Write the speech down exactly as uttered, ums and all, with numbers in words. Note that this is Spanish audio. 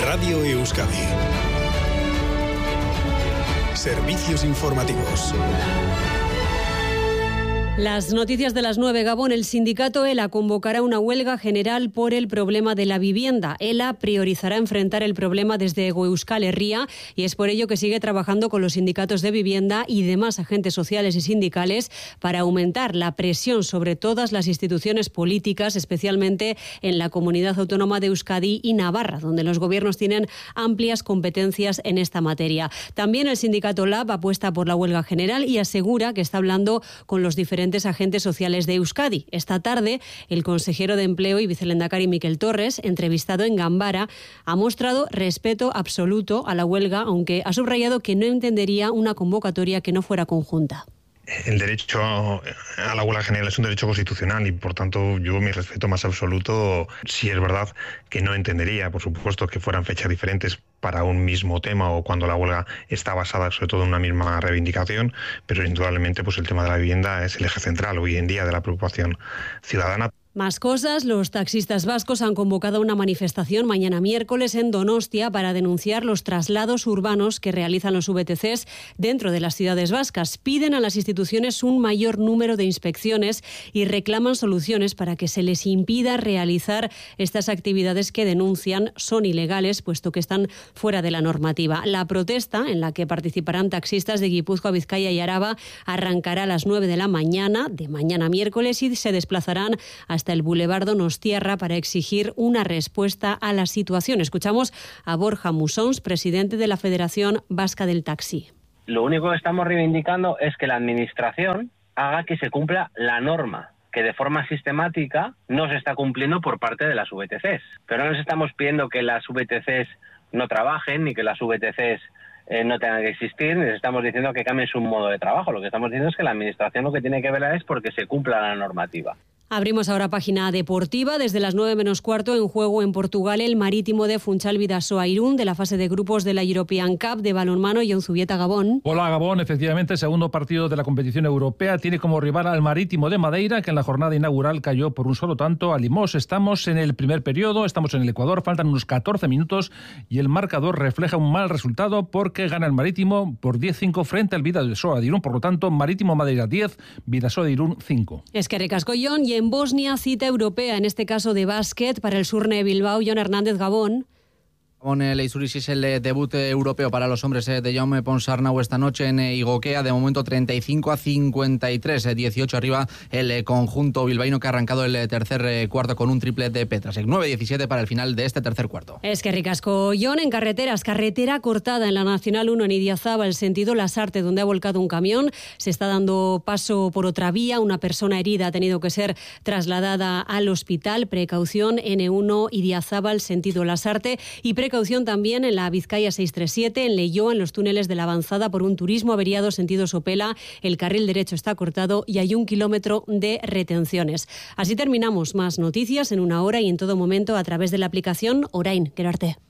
Radio Euskadi. Servicios informativos. Las noticias de las nueve. Gabón, el sindicato ELA convocará una huelga general por el problema de la vivienda. ELA priorizará enfrentar el problema desde Hego Euskal Herria y es por ello que sigue trabajando con los sindicatos de vivienda y demás agentes sociales y sindicales para aumentar la presión sobre todas las instituciones políticas, especialmente en la Comunidad Autónoma de Euskadi y Navarra, donde los gobiernos tienen amplias competencias en esta materia. También el sindicato LAB apuesta por la huelga general y asegura que está hablando con los diferentes agentes sociales de Euskadi. Esta tarde, el consejero de Empleo y vicelehendakari Miquel Torres, entrevistado en Gambara, ha mostrado respeto absoluto a la huelga, aunque ha subrayado que no entendería una convocatoria que no fuera conjunta. El derecho a la huelga general es un derecho constitucional y, por tanto, yo mi respeto más absoluto. Sí es verdad que no entendería, por supuesto, que fueran fechas diferentes para un mismo tema o cuando la huelga está basada sobre todo en una misma reivindicación, pero indudablemente pues el tema de la vivienda es el eje central hoy en día de la preocupación ciudadana. Más cosas, los taxistas vascos han convocado una manifestación mañana miércoles en Donostia para denunciar los traslados urbanos que realizan los V T Cs dentro de las ciudades vascas. Piden a las instituciones un mayor número de inspecciones y reclaman soluciones para que se les impida realizar estas actividades que denuncian son ilegales, puesto que están fuera de la normativa. La protesta, en la que participarán taxistas de Guipúzcoa, Vizcaya y Araba, arrancará a las nueve de la mañana de mañana miércoles y se desplazarán hasta el Boulevard Donostiarra para exigir una respuesta a la situación. Escuchamos a Borja Musons, presidente de la Federación Vasca del Taxi. Lo único que estamos reivindicando es que la administración haga que se cumpla la norma, que de forma sistemática no se está cumpliendo por parte de las V T Cs. Pero no les estamos pidiendo que las V T Cs no trabajen ni que las V T Cs eh, no tengan que existir, les estamos diciendo que cambien su modo de trabajo. Lo que estamos diciendo es que la administración lo que tiene que velar es porque se cumpla la normativa. Abrimos ahora página deportiva. Desde las nueve menos cuarto, en juego en Portugal el Marítimo de Funchal Bidasoa Irún de la fase de grupos de la European Cup de balonmano. Jon Zubieta, Gabón. Hola, Gabón. Efectivamente, el segundo partido de la competición europea tiene como rival al Marítimo de Madeira, que en la jornada inaugural cayó por un solo tanto a Limos. Estamos en el primer periodo, estamos en el Ecuador, faltan unos catorce minutos y el marcador refleja un mal resultado porque gana el Marítimo por diez cinco frente al Bidasoa Irún. Por lo tanto, Marítimo Madeira diez, Bidasoa Irún cinco. Es que recasco, Jon. Y en Bosnia, cita europea, en este caso de básquet, para el Surne Bilbao. Jon Hernández, Gabón. Con el Izuriz es el debut europeo para los hombres de Jaume Ponsarnau esta noche en Igoquea. De momento treinta y cinco a cincuenta y tres, dieciocho arriba el conjunto bilbaíno, que ha arrancado el tercer cuarto con un triple de Petrasek. nueve diecisiete para el final de este tercer cuarto. Es que ricasco, Jon. En carreteras, carretera cortada en la Nacional uno en Idiazábal, sentido Lasarte, donde ha volcado un camión. Se está dando paso por otra vía. Una persona herida ha tenido que ser trasladada al hospital. Precaución, ene uno Idiazábal, sentido Lasarte. Y precaución también en la Vizcaya seiscientos treinta y siete, en Leioa, en los túneles de la Avanzada, por un turismo averiado sentido Sopela. El carril derecho está cortado y hay un kilómetro de retenciones. Así terminamos. Más noticias en una hora y en todo momento a través de la aplicación Orain. Quero arte.